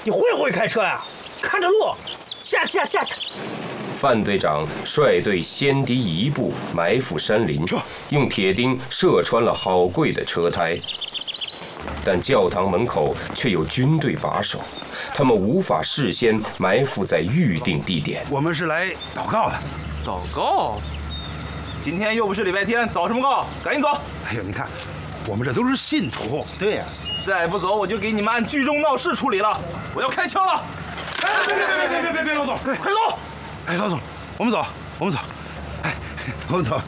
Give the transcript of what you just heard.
你会不会开车呀？看着路，下去。 范队长率队先敌一步，埋伏山林，用铁钉射穿了好贵的车胎。但教堂门口却有军队把守，他们无法事先埋伏在预定地点。 我们是来祷告的。 祷告？今天又不是礼拜天，祷什么告？赶紧走！ 哎呦，你看，我们这都是信徒。 对呀， 再不走我就给你们按聚众闹事处理了！我要开枪了！ 别，老总， 快走！ 哎，老总，我们走。哎，我们走。